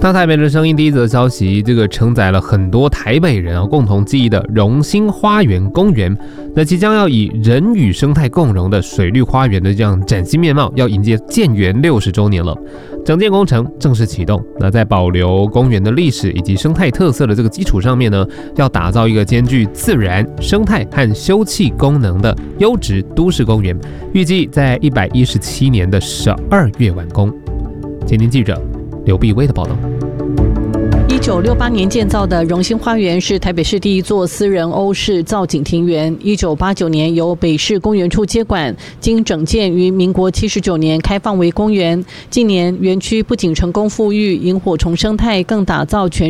那台北的声音第一则消息，这个承载了很多台北人共同记忆的荣兴花园公园，那即将要以人与生态共融的水绿花园的这样崭新面貌，要迎接建园60周年了。整建工程正式启动，那在保留公园的历史以及生态特色的这个基础上面呢，要打造一个兼具自然、生态和休憩功能的优质都市公园，预计在117年的12月完工。前天记者刘碧威的报道。 1968年建造的荣兴花园是台北市第一座私人欧式造景庭园，1989年由北市公园处接管，经整建于民国79年开放为公园。近年园区不仅成功复育萤火虫生态，更打造全